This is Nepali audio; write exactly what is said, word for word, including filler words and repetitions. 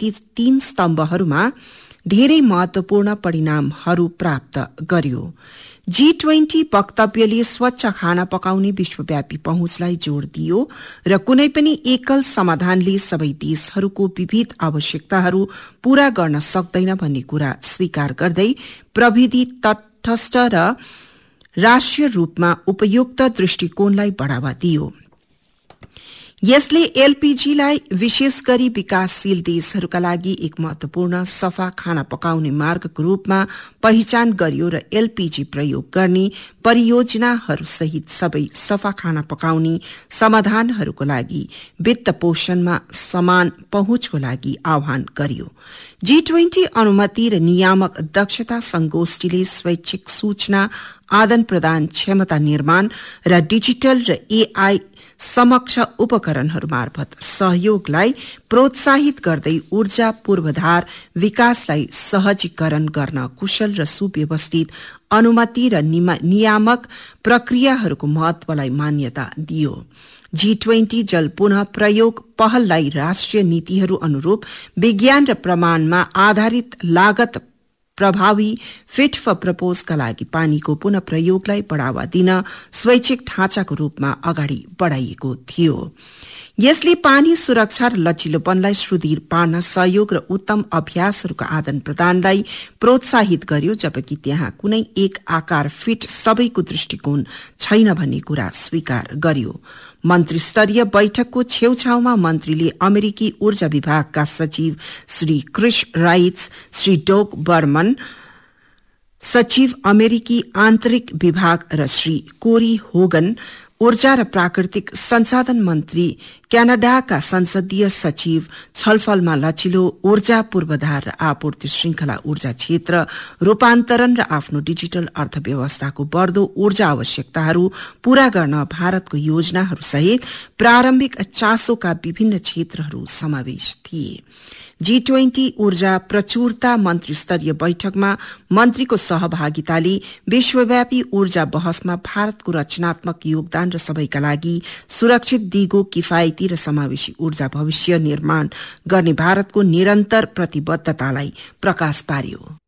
ती तीन स्तम्भहरूमा धेरै महत्वपूर्ण परिणामहरू प्राप्त गर्यो। जी ट्वेन्टी वक्तव्यले स्वच्छ खाना पकाउने विश्वव्यापी पहुँचलाई जोड़ दियो र कुनै पनि एकल समाधानले सबै देशहरूको विविध आवश्यकताहरू पूरा गर्न सक्दैन भन्ने कुरा स्वीकार गर्दै प्रविधि तटस्थ र राष्ट्रिय रूपमा उपयुक्त दृष्टिकोणलाई बढ़ावा दियो। यसले एलपीजीलाई विशेष गरी विकासशील देशहरूका लागि एक महत्वपूर्ण सफा खाना पकाउने मार्गको रूपमा पहिचान गर्यो र एलपीजी प्रयोग गर्ने परियोजनाहरू सहित सबै सफा खाना पकाउने समाधानहरूको लागि वित्त पोषणमा समान पहुँचको लागि आह्वान गर्यो। जी ट्वेन्टी अनुमति र नियामक दक्षता संगोष्ठीले स्वैच्छिक सूचना आदान प्रदान क्षमता निर्माण र डिजिटल र एआई समक्ष उपकरणहरू मार्फत सहयोगलाई प्रोत्साहित गर्दै ऊर्जा पूर्वाधार विकासलाई सहजीकरण गर्न कुशल र सुव्यवस्थित अनुमति र नियामक प्रक्रियाहरूको महत्वलाई मान्यता दियो। जी ट्वेन्टी जल पुनः प्रयोग पहललाई राष्ट्रिय नीतिहरू अनुरूप विज्ञान र प्रमाणमा आधारित लागत प्रभावी फिट फर प्रपोजका लागि पानीको पुनः प्रयोगलाई बढ़ावा दिन स्वैच्छिक ढाँचाको रूपमा अगाडि बढ़ाइएको थियो। यसले पानी सुरक्षा र लचिलोपनलाई सुदृढ पार्न सहयोग र उत्तम अभ्यासहरूका आदान प्रदानलाई प्रोत्साहित गर्यो, जबकि त्यहाँ कुनै एक आकार फिट सबैको दृष्टिकोण छैन भन्ने कुरा स्वीकार गर्यो। मन्त्री स्तरीय बैठकको छेउछाउमा मन्त्रीले अमेरिकी ऊर्जा विभागका सचिव Shri Chris rights, Shri dog Burman, सचिव अमेरिकी आन्तरिक विभाग र श्री कोरी होगन, ऊर्जा र प्राकृतिक संसाधन मन्त्री क्यानाडाका संसदीय सचिव छलफलमा लचिलो ऊर्जा पूर्वाधार र आपूर्ति श्रृंखला ऊर्जा क्षेत्र रूपान्तरण र आफ्नो डिजिटल अर्थव्यवस्थाको बढ़दो ऊर्जा आवश्यकताहरू पूरा गर्न भारतको योजनाहरू सहित प्रारम्भिक चासोका विभिन्न क्षेत्रहरू समावेश थिए। जी ट्वेन्टी ऊर्जा प्रचुरता मन्त्री स्तरीय बैठकमा मन्त्रीको सहभागिताले विश्वव्यापी ऊर्जा बहसमा भारतको रचनात्मक योगदान र सबैका लागि सुरक्षित दिगो किफायती र समावेशी ऊर्जा भविष्य निर्माण गर्ने भारतको निरन्तर प्रतिबद्धतालाई प्रकाश पार्यो।